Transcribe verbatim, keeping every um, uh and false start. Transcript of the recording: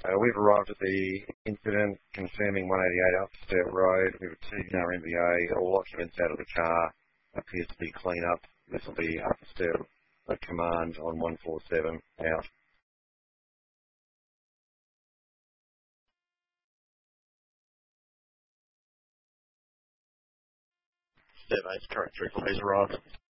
Uh, we've arrived at the incident, confirming one eighty-eight Upstairs Road. We've received our M B A. All occupants out of the car. Appears to be clean up. This will be Upstairs at command on one four seven. Out. Seven eight's current three four, he's arrived.